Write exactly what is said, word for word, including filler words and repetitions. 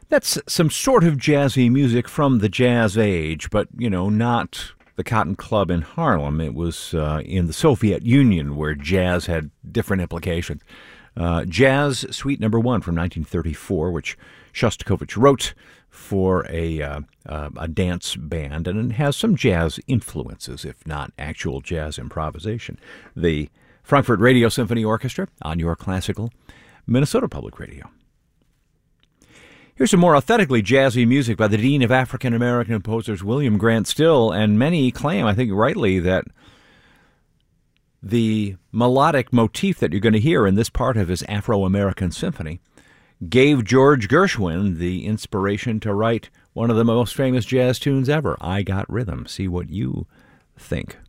That's some sort of jazzy music from the Jazz Age, but, you know, not the Cotton Club in Harlem. It was uh, in the Soviet Union where jazz had different implications. Uh, Jazz Suite Number One from nineteen thirty-four, which Shostakovich wrote for a uh, uh, a dance band, and it has some jazz influences, if not actual jazz improvisation. The Frankfurt Radio Symphony Orchestra on your classical Minnesota Public Radio. Here's some more authentically jazzy music by the Dean of African American Composers, William Grant Still, and many claim, I think rightly, that the melodic motif that you're going to hear in this part of his Afro-American Symphony gave George Gershwin the inspiration to write one of the most famous jazz tunes ever, I Got Rhythm. See what you think.